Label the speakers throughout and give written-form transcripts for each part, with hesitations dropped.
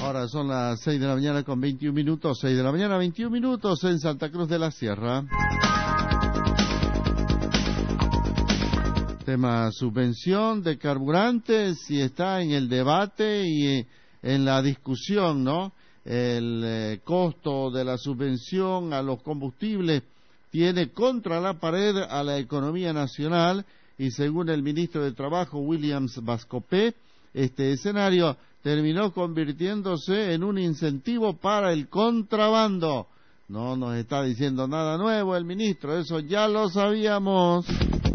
Speaker 1: Ahora son las 6 de la mañana con 21 minutos, 6 de la mañana 21 minutos en Santa Cruz de la Sierra. Tema subvención de carburantes y está en el debate y en la discusión, ¿no? El costo de la subvención a los combustibles tiene contra la pared a la economía nacional y según el ministro de Trabajo, William Vascopé, este escenario terminó convirtiéndose en un incentivo para el contrabando. No nos está diciendo nada nuevo el ministro, eso ya lo sabíamos.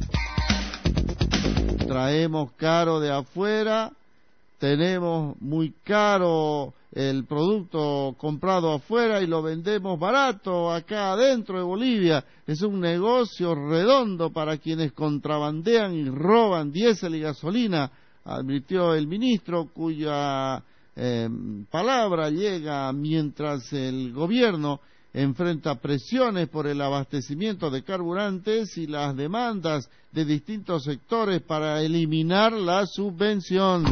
Speaker 1: Traemos caro de afuera, tenemos muy caro el producto comprado afuera y lo vendemos barato acá adentro de Bolivia. Es un negocio redondo para quienes contrabandean y roban diésel y gasolina, advirtió el ministro, cuya palabra llega mientras el gobierno enfrenta presiones por el abastecimiento de carburantes y las demandas de distintos sectores para eliminar la subvención.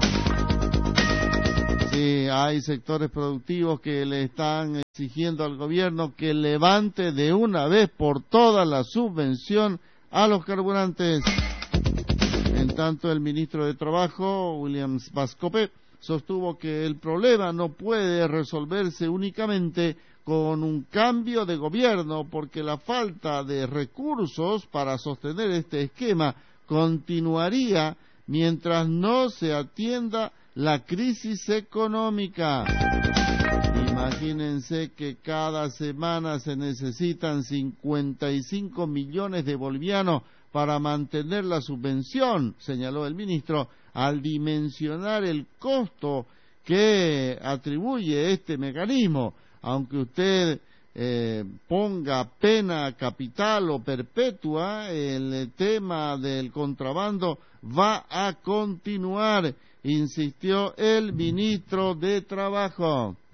Speaker 1: Sí, hay sectores productivos que le están exigiendo al gobierno que levante de una vez por todas la subvención a los carburantes. En tanto, el ministro de Trabajo, William Vascopé, sostuvo que el problema no puede resolverse únicamente con un cambio de gobierno, porque la falta de recursos para sostener este esquema continuaría mientras no se atienda la crisis económica. Imagínense que cada semana se necesitan 55 millones de bolivianos para mantener la subvención, señaló el ministro, al dimensionar el costo que atribuye este mecanismo. Aunque usted ponga pena capital o perpetua, el tema del contrabando va a continuar, insistió el ministro de Trabajo.